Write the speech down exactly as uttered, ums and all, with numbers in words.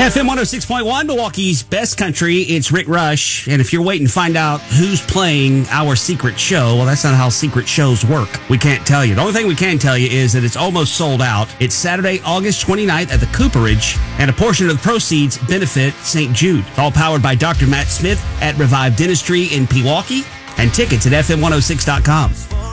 F M one oh six point one, Milwaukee's best country. It's Rick Rush. And if you're waiting to find out who's playing our secret show, well, that's not how secret shows work. We can't tell you. The only thing we can tell you is that it's almost sold out. It's Saturday, August twenty-ninth at the Cooperage, and a portion of the proceeds benefit Saint Jude. It's all powered by Doctor Matt Smith at Revive Dentistry in Pewaukee, and tickets at F M one oh six dot com.